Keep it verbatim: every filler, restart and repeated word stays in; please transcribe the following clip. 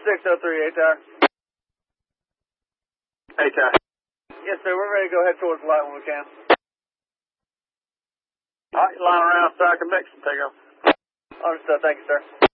six oh three, A-Tower. A-Tower. Yes, sir. We're ready to go head towards the light when we can. All right, line around so I can mix and take off. Understood. Thank you, sir.